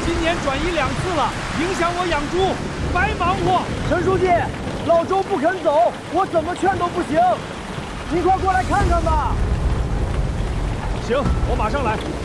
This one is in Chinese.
今年转移2次了，影响我养猪，白忙活。 陈书记，老周不肯走，我怎么劝都不行。您快过来看看吧。 行，我马上来。